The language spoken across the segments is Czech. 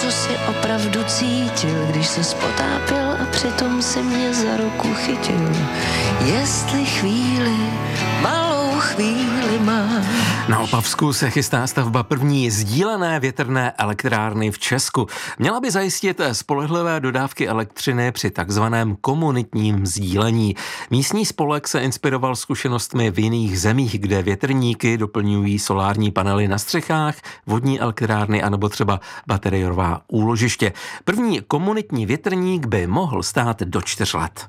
co si opravdu cítil, když se spotápěl a přitom si mě za ruku chytil. Jestli chvíli, malou chvíli mám. Na Opavsku se chystá stavba první sdílené větrné elektrárny v Česku. Měla by zajistit spolehlivé dodávky elektřiny při takzvaném komunitním sdílení. Místní spolek se inspiroval zkušenostmi v jiných zemích, kde větrníky doplňují solární panely na střechách, vodní elektrárny anebo třeba bateriová úložiště. První komunitní větrník by mohl stát do 4 let.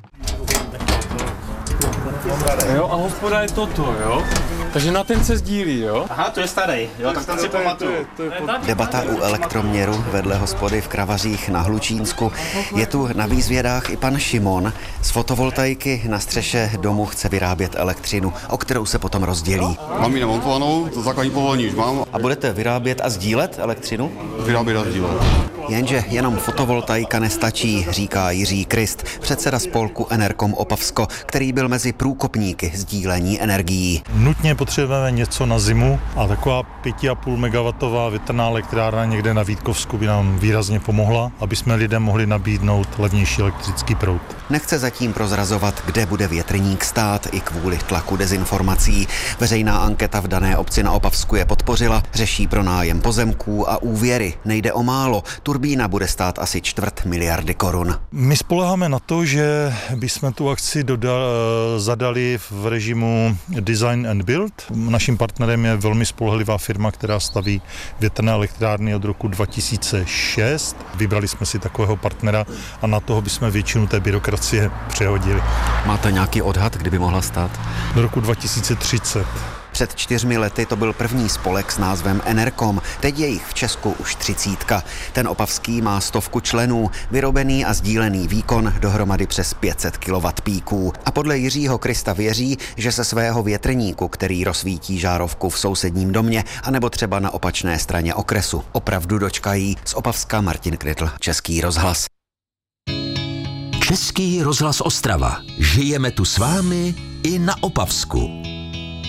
Jo, a hospoda je toto, jo? Takže na ten se sdílí, jo? Aha, to je starý, jo, tak ten si pamatuju. Debata u elektroměru vedle hospody v Kravařích na Hlučínsku. Je tu na výzvědách i pan Šimon. Z fotovoltaiky na střeše domu chce vyrábět elektřinu, o kterou se potom rozdělí. Mám ji namontovanou, to základní povolení už mám. A budete vyrábět a sdílet elektřinu? Vyrábět a sdílet. Jenže jenom fotovoltaika nestačí, říká Jiří Krist, předseda spolku Enerkom Opavsko, který byl mezi průkopníky sdílení energií. Nutně potřebujeme něco na zimu a taková 5,5 MW větrná elektrárna někde na Vítkovsku by nám výrazně pomohla, aby jsme lidem mohli nabídnout levnější elektrický proud. Nechce zatím prozrazovat, kde bude větrník stát, i kvůli tlaku dezinformací. Veřejná anketa v dané obci na Opavsku je podpořila, řeší pronájem pozemků a úvěry. Nejde o málo, turbína bude stát asi 250 miliardy korun. My spoléháme na to, že bychom tu akci zadali v režimu Design and Build. Naším partnerem je velmi spolehlivá firma, která staví větrné elektrárny od roku 2006. Vybrali jsme si takového partnera a na toho bychom většinu té byrokracie přehodili. Máte nějaký odhad, kdyby mohla stát? Do roku 2030. Před 4 lety to byl první spolek s názvem Enerkom, teď je jich v Česku už 30. Ten opavský má 100 členů, vyrobený a sdílený výkon dohromady přes 500 kW píků. A podle Jiřího Krista věří, že se svého větrníku, který rozsvítí žárovku v sousedním domě, anebo třeba na opačné straně okresu, opravdu dočkají. Z Opavska Martin Krytl, Český rozhlas. Český rozhlas Ostrava. Žijeme tu s vámi i na Opavsku.